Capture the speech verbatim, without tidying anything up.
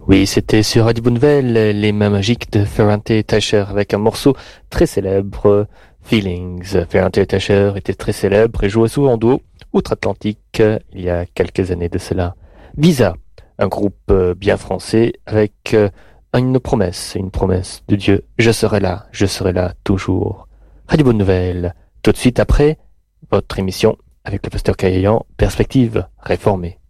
Oui, c'était sur Radio Bonne Nouvelle, les mains magiques de Ferrante Teicher avec un morceau très célèbre, Feelings. Ferrante Teicher était très célèbre et jouait souvent en duo outre-Atlantique il y a quelques années de cela. Visa, un groupe bien français avec une promesse, une promesse de Dieu. Je serai là, je serai là toujours. Radio Bonne Nouvelle, tout de suite après votre émission avec le pasteur Caillan, Perspective réformée.